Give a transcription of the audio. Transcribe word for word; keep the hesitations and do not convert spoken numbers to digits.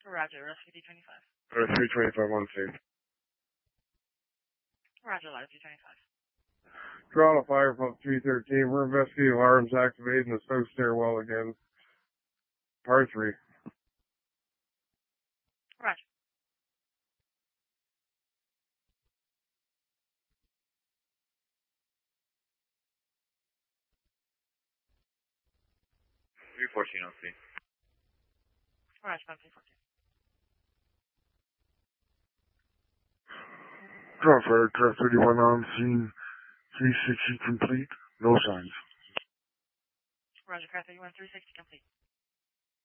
Roger, rescue D twenty-five. Uh, three twenty-five on scene. Roger, ladder D twenty-five. Draw to fire pump three thirteen. We're investigating alarms activating the south stairwell again. Par three. Roger. three fourteen on scene. Roger, pump three fourteen. Draw fire, craft thirty-one on scene. three sixty complete. No signs. Roger, craft thirty-one, three sixty complete.